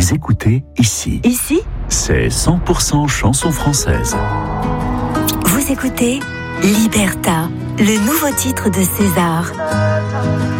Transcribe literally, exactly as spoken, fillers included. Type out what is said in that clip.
Vous écoutez ici. Ici, c'est cent pour cent chanson française. Vous écoutez Liberta, le nouveau titre de César.